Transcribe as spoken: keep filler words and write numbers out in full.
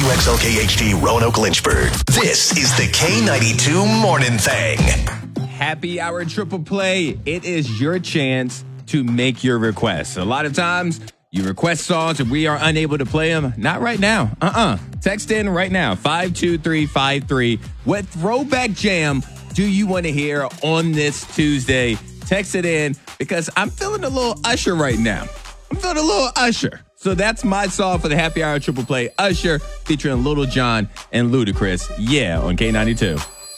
W X L K H D Roanoke Lynchburg. This is the K ninety-two Morning Thing. Happy Hour Triple Play. It is your chance to make your requests. A lot of times, you request songs and we are unable to play them. Not right now. Uh-uh. Text in right now, five two three five three. What throwback jam do you want to hear on this Tuesday? Text it in because I'm feeling a little Usher right now. I'm feeling a little Usher. So that's my song for the Happy Hour Triple Play. Usher featuring Lil Jon and Ludacris. Yeah, on K ninety-two.